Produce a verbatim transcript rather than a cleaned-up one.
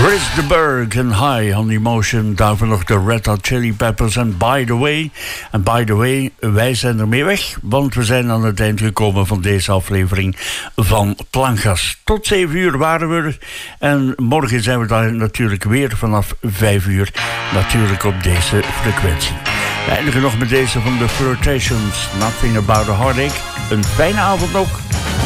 Chris de Burgh en High on Emotion. Daarvoor nog de Red Hot Chili Peppers en By The Way. En by the way, wij zijn ermee weg, want we zijn aan het eind gekomen van deze aflevering van Plankgas. Tot zeven uur waren we er. En morgen zijn we daar natuurlijk weer vanaf vijf uur. Natuurlijk op deze frequentie. We eindigen nog met deze van de Flirtations. Nothing About a Heartache. Een fijne avond nog.